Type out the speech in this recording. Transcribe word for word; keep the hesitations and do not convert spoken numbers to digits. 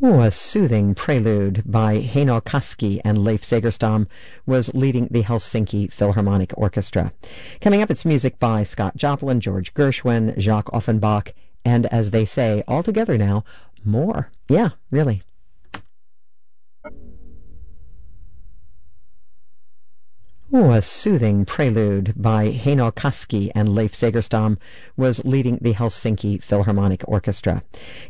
Oh, a soothing prelude by Heino Kaski and Leif Segerstam was leading the Helsinki Philharmonic Orchestra. Coming up, it's music by Scott Joplin, George Gershwin, Jacques Offenbach, and as they say, all together now, more. Yeah, really. Oh, a soothing prelude by Heino Kaski and Leif Segerstam was leading the Helsinki Philharmonic Orchestra.